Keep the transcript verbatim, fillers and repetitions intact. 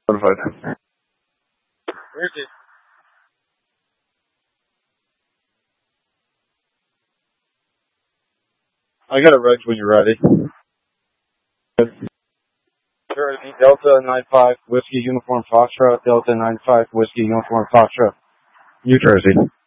Notified. Where is it? I got it right when you're ready. Jersey, Delta nine five, Whiskey Uniform Foxtrot, Delta nine five, Whiskey Uniform Foxtrot. New Jersey.